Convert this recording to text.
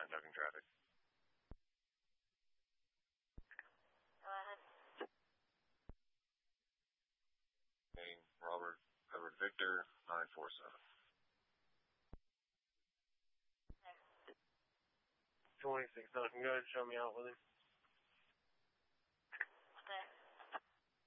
29 ducking traffic. Go ahead. Name Robert Edward Victor 947. Thanks. 26 ducking. Go ahead and show me out with him.